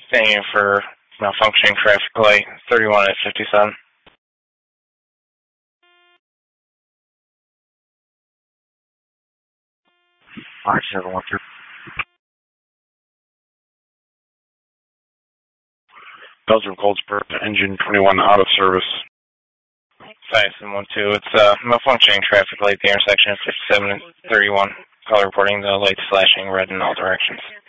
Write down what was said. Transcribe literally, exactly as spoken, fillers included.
Staying for malfunctioning traffic light, thirty-one at fifty-seven. five seven one three. Belgium Goldsboro, engine twenty-one out of service. five seven one two, it's uh, malfunctioning traffic light, the intersection of fifty-seven and thirty-one. Call reporting the lights flashing red in all directions.